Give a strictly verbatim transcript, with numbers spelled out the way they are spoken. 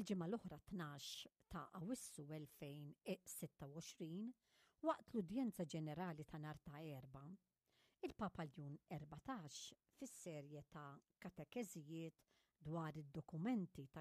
Il-ġimgħa l-oħra tnax ta' Awwissu elfejn u sitta u għoxrin, waqt l-udjenza ġenerali ta' nhar ta' Erba', il-Papa Ljun erbatax fis-serje ta' katekeżijiet dwar id-dokumenti ta'